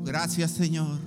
Gracias, Señor.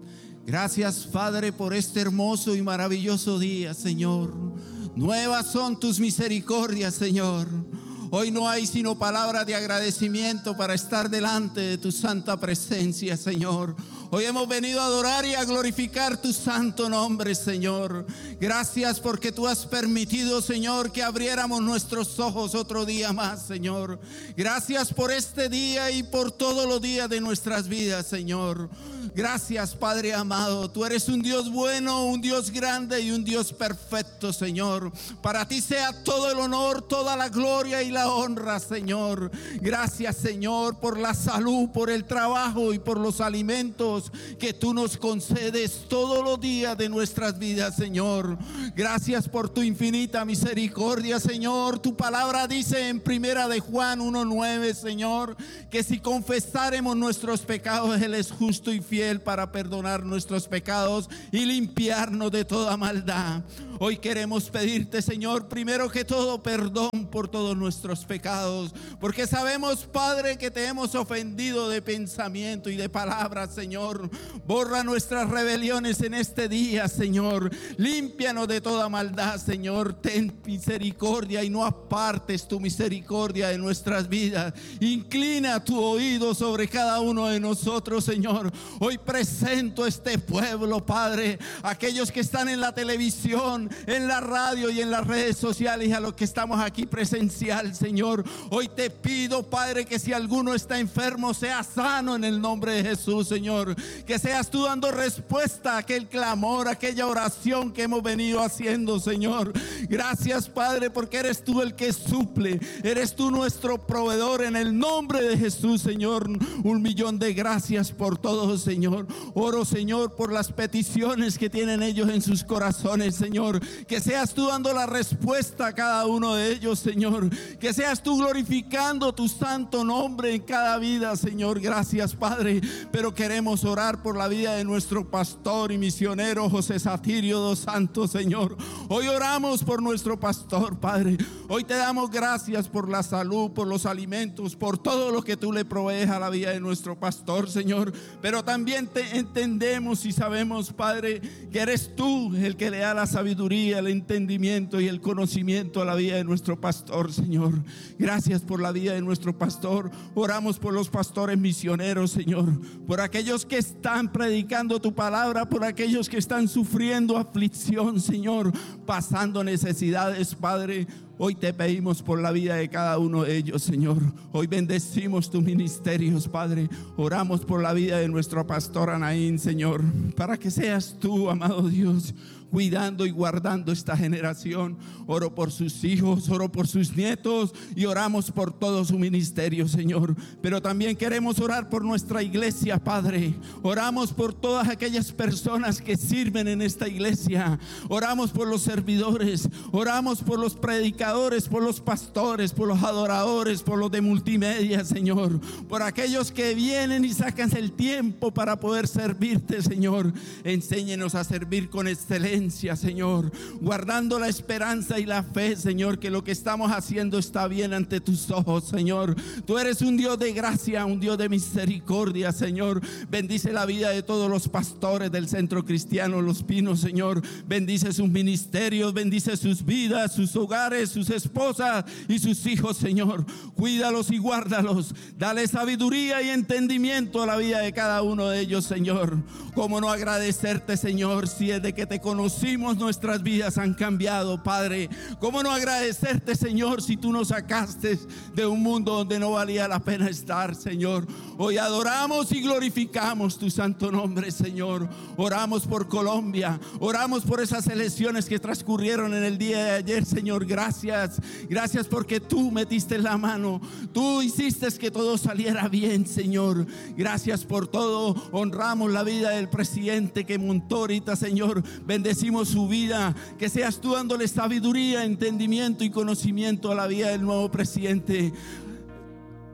Gracias, Padre, por este hermoso y maravilloso día, Señor. Nuevas son tus misericordias, Señor. Hoy no hay sino palabras de agradecimiento para estar delante de tu santa presencia, Señor. Hoy hemos venido a adorar y a glorificar tu santo nombre, Señor. Gracias porque tú has permitido, Señor, que abriéramos nuestros ojos otro día más, Señor. Gracias por este día y por todos los días de nuestras vidas, Señor. Gracias, Padre amado. Tú eres un Dios bueno, un Dios grande y un Dios perfecto, Señor. Para ti sea todo el honor, toda la gloria y la honra, Señor. Gracias, Señor, por la salud, por el trabajo y por los alimentos que tú nos concedes todos los días de nuestras vidas, Señor. Gracias por tu infinita misericordia, Señor. Tu palabra dice en Primera de Juan 1:9, Señor, que si confesáremos nuestros pecados, Él es justo y fiel para perdonar nuestros pecados y limpiarnos de toda maldad. Hoy queremos pedirte, Señor, primero que todo, perdón por todos nuestros pecados, porque sabemos, Padre, que te hemos ofendido de pensamiento y de palabras, Señor. Borra nuestras rebeliones en este día, Señor. Límpianos de toda maldad, Señor. Ten misericordia y no apartes tu misericordia de nuestras vidas. Inclina tu oído sobre cada uno de nosotros, Señor. Hoy presento a este pueblo, Padre, aquellos que están en la televisión, en la radio y en las redes sociales, y a los que estamos aquí presencial, Señor. Hoy te pido, Padre, que si alguno está enfermo, sea sano en el nombre de Jesús, Señor. Que seas tú dando respuesta a aquel clamor, a aquella oración que hemos venido haciendo, Señor. Gracias, Padre, porque eres tú el que suple, eres tú nuestro proveedor, en el nombre de Jesús, Señor. 1,000,000 de gracias por todo, Señor. Oro, Señor, por las peticiones que tienen ellos en sus corazones, Señor. Que seas tú dando la respuesta a cada uno de ellos, Señor. Que seas tú glorificando tu santo nombre en cada vida, Señor. Gracias, Padre. Pero queremos orar por la vida de nuestro pastor y misionero José Satirio dos Santos, Señor. Hoy oramos por nuestro pastor, Padre. Hoy te damos gracias por la salud, por los alimentos, por todo lo que tú le provees a la vida de nuestro pastor, Señor. Pero también te entendemos y sabemos, Padre, que eres tú el que le da la sabiduría, el entendimiento y el conocimiento a la vida de nuestro pastor, Señor. Gracias por la vida de nuestro pastor. Oramos por los pastores misioneros, Señor, por aquellos que están predicando tu palabra, por aquellos que están sufriendo aflicción, Señor, pasando necesidades, Padre. Hoy te pedimos por la vida de cada uno de ellos, Señor. Hoy bendecimos tus ministerios, Padre. Oramos por la vida de nuestro pastor Anaín, Señor, para que seas tú, amado Dios, cuidando y guardando esta generación. Oro por sus hijos, oro por sus nietos y oramos por todo su ministerio, Señor. Pero también queremos orar por nuestra iglesia, Padre. Oramos por todas aquellas personas que sirven en esta iglesia. Oramos por los servidores, oramos por los predicadores, por los pastores, por los adoradores, por los de multimedia, Señor. Por aquellos que vienen y sacan el tiempo para poder servirte, Señor. Enséñenos a servir con excelencia, Señor, guardando la esperanza y la fe, Señor, que lo que estamos haciendo está bien ante tus ojos, Señor. Tú eres un Dios de gracia, un Dios de misericordia, Señor. Bendice la vida de todos los pastores del Centro Cristiano Los Pinos, Señor. Bendice sus ministerios, bendice sus vidas, sus hogares, sus esposas y sus hijos, Señor. Cuídalos y guárdalos. Dale sabiduría y entendimiento a la vida de cada uno de ellos, Señor. ¿Cómo no agradecerte, Señor, si es de que te conocimos nuestras vidas han cambiado, Padre? ¿Cómo no agradecerte, Señor, si tú nos sacaste de un mundo donde no valía la pena estar, Señor? Hoy adoramos y glorificamos tu santo nombre, Señor. Oramos por Colombia, oramos por esas elecciones que transcurrieron en el día de ayer, Señor. Gracias, gracias porque tú metiste la mano, tú hiciste que todo saliera bien, Señor. Gracias por todo. Honramos la vida del presidente que montó ahorita, Señor. Bendecimos su vida, que seas tú dándole sabiduría, entendimiento y conocimiento a la vida del nuevo presidente.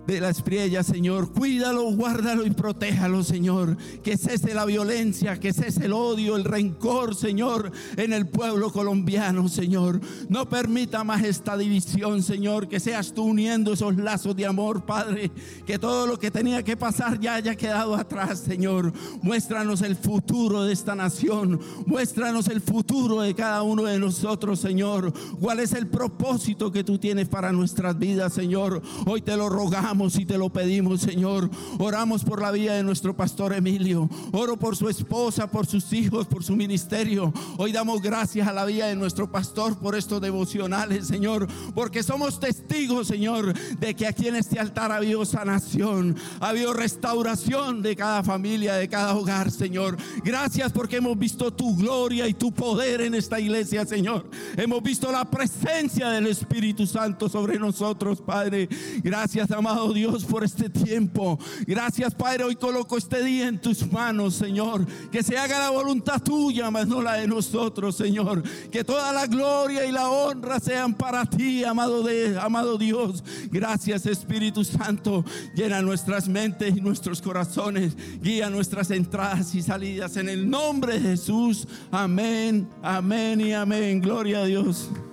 de la Espriella, Señor. Cuídalo, guárdalo y protéjalo, Señor. Que cese la violencia, que cese el odio, el rencor, Señor, en el pueblo colombiano, Señor. No permita más esta división, Señor. Que seas tú uniendo esos lazos de amor, Padre. Que todo lo que tenía que pasar ya haya quedado atrás, Señor. Muéstranos el futuro de esta nación. Muéstranos el futuro de cada uno de nosotros, Señor. ¿Cuál es el propósito que tú tienes para nuestras vidas, Señor? Hoy te lo rogamos y te lo pedimos, Señor. Oramos por la vida de nuestro pastor Emilio. Oro por su esposa, por sus hijos, por su ministerio. Hoy damos gracias a la vida de nuestro pastor por estos devocionales, Señor, porque somos testigos, Señor, de que aquí en este altar ha habido sanación, ha habido restauración de cada familia, de cada hogar, Señor. Gracias porque hemos visto tu gloria y tu poder en esta iglesia, Señor. Hemos visto la presencia del Espíritu Santo sobre nosotros, Padre. Gracias, amado Dios, por este tiempo. Gracias, Padre. Hoy coloco este día en tus manos, Señor. Que se haga la voluntad tuya, mas no la de nosotros, Señor. Que toda la gloria y la honra sean para ti, amado Dios. Gracias, Espíritu Santo. Llena nuestras mentes y nuestros corazones. Guía nuestras entradas y salidas en el nombre de Jesús. Amén, amén y amén. Gloria a Dios.